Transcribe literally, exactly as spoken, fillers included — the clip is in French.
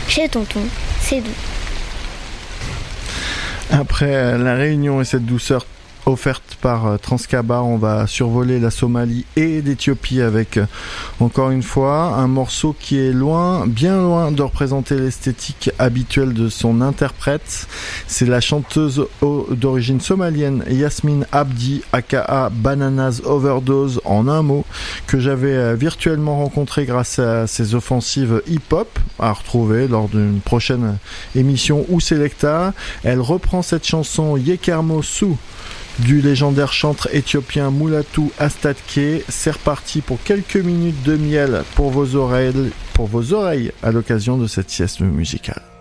chez tonton, c'est doux. Après la Réunion et cette douceur offerte par Transcaba, on va survoler la Somalie et l'Éthiopie avec, encore une fois, un morceau qui est loin, bien loin de représenter l'esthétique habituelle de son interprète. C'est la chanteuse d'origine somalienne Yasmine Abdi, aka Bananas Overdose en un mot, que j'avais virtuellement rencontré grâce à ses offensives hip-hop, à retrouver lors d'une prochaine émission ou Selecta. Elle reprend cette chanson Yekermo Su du légendaire chantre éthiopien Mulatu Astatke. C'est reparti pour quelques minutes de miel pour vos oreilles, pour vos oreilles à l'occasion de cette sieste musicale.